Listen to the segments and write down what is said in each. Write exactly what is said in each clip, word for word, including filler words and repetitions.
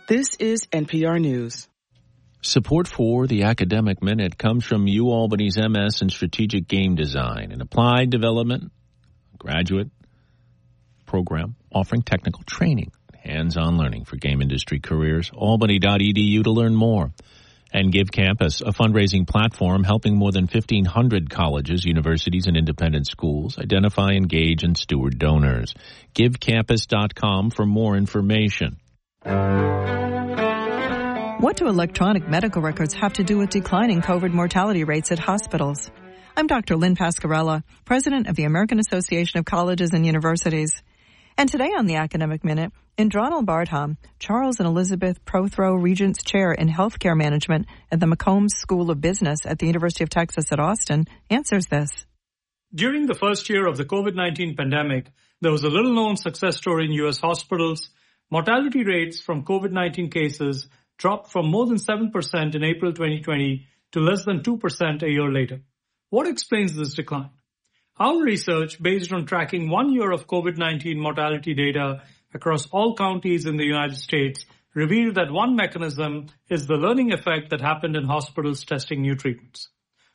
This is N P R News. Support for the Academic Minute comes from UAlbany's M S in Strategic Game Design, an applied development graduate program offering technical training, hands-on learning for game industry careers. albany dot e d u to learn more. And Give Campus, a fundraising platform helping more than fifteen hundred colleges, universities, and independent schools identify, engage, and steward donors. give campus dot com for more information. What do electronic medical records have to do with declining COVID mortality rates at hospitals? I'm Doctor Lynn Pascarella, president of the American Association of Colleges and Universities. And today on the Academic Minute, Indranil Bardham, Charles and Elizabeth Prothro Regents Chair in Healthcare Management at the McCombs School of Business at the University of Texas at Austin, answers this. During the first year of the COVID nineteen pandemic, there was a little-known success story in U S hospitals. Mortality rates from COVID nineteen cases dropped from more than seven percent in April twenty twenty to less than two percent a year later. What explains this decline? Our research, based on tracking one year of COVID nineteen mortality data across all counties in the United States, revealed that one mechanism is the learning effect that happened in hospitals testing new treatments.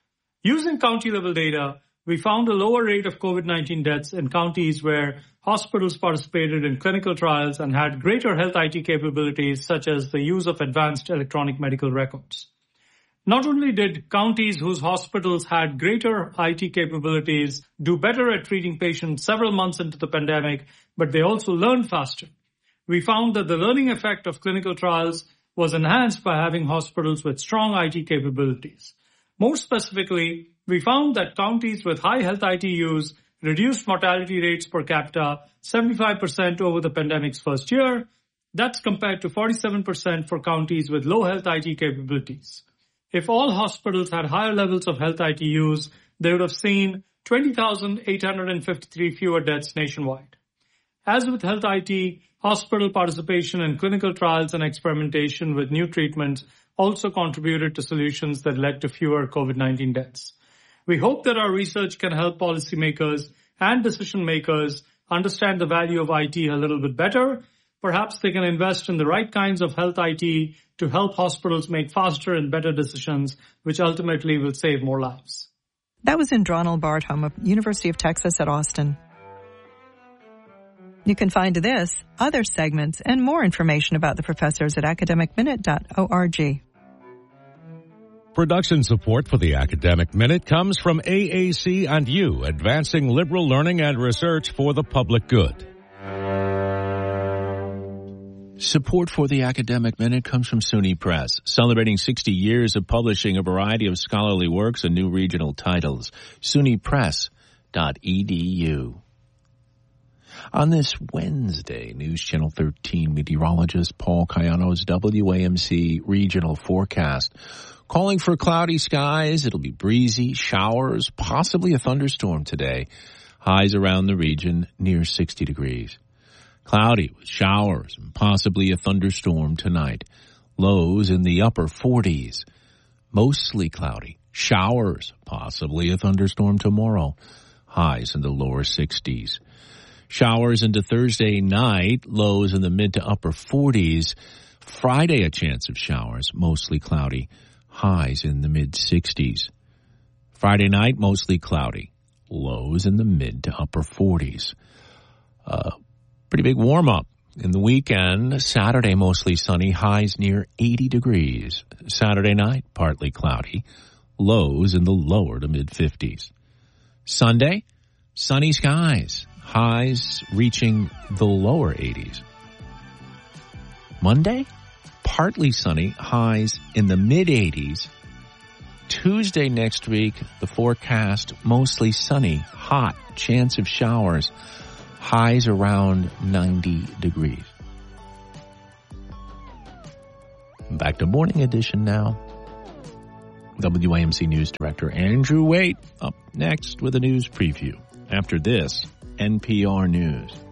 Using county-level data, we found a lower rate of COVID nineteen deaths in counties where hospitals participated in clinical trials and had greater health I T capabilities, such as the use of advanced electronic medical records. Not only did counties whose hospitals had greater I T capabilities do better at treating patients several months into the pandemic, but they also learned faster. We found that the learning effect of clinical trials was enhanced by having hospitals with strong I T capabilities. More specifically, we found that counties with high health I T use reduced mortality rates per capita seventy-five percent over the pandemic's first year. That's compared to forty-seven percent for counties with low health I T capabilities. If all hospitals had higher levels of health I T use, they would have seen twenty thousand eight hundred fifty-three fewer deaths nationwide. As with health I T, hospital participation in clinical trials and experimentation with new treatments also contributed to solutions that led to fewer COVID nineteen deaths. We hope that our research can help policymakers and decision makers understand the value of I T a little bit better. Perhaps they can invest in the right kinds of health I T to help hospitals make faster and better decisions, which ultimately will save more lives. That was Indranil Bardham of University of Texas at Austin. You can find this, other segments, and more information about the professors at academic minute dot org. Production support for the Academic Minute comes from A A C and you, advancing liberal learning and research for the public good. Support for the Academic Minute comes from SUNY Press, celebrating sixty years of publishing a variety of scholarly works and new regional titles. SUNY Press dot e d u. On this Wednesday, News Channel thirteen meteorologist Paul Cayano's W A M C regional forecast, calling for cloudy skies. It'll be breezy, showers, possibly a thunderstorm today. Highs around the region near sixty degrees. Cloudy with showers and possibly a thunderstorm tonight. Lows in the upper forties. Mostly cloudy. Showers, possibly a thunderstorm tomorrow. Highs in the lower sixties. Showers into Thursday night. Lows in the mid to upper forties. Friday, a chance of showers, mostly cloudy. Highs in the mid sixties. Friday night, mostly cloudy. Lows in the mid to upper forties. Uh, pretty big warm-up in the weekend. Saturday, mostly sunny. Highs near eighty degrees. Saturday night, partly cloudy. Lows in the lower to mid fifties. Sunday, sunny skies. Highs reaching the lower eighties. Monday, partly sunny, highs in the mid-eighties. Tuesday next week, the forecast, mostly sunny, hot, chance of showers, highs around ninety degrees. Back to Morning Edition now. W A M C News Director Andrew Waite up next with a news preview. After this, N P R News.